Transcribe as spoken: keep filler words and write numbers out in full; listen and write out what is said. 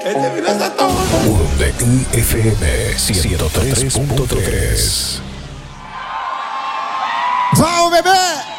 Este vino está todo. U D I F M ciento tres punto tres. ¡Vamos, bebé!